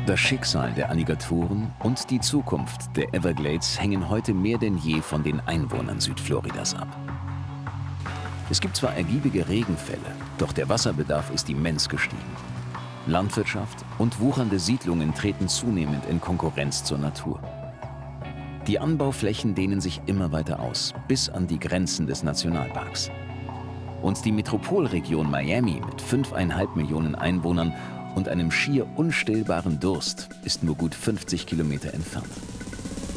Das Schicksal der Alligatoren und die Zukunft der Everglades hängen heute mehr denn je von den Einwohnern Südfloridas ab. Es gibt zwar ergiebige Regenfälle, doch der Wasserbedarf ist immens gestiegen. Landwirtschaft und wuchernde Siedlungen treten zunehmend in Konkurrenz zur Natur. Die Anbauflächen dehnen sich immer weiter aus, bis an die Grenzen des Nationalparks. Und die Metropolregion Miami mit 5,5 Millionen Einwohnern und einem schier unstillbaren Durst ist nur gut 50 Kilometer entfernt.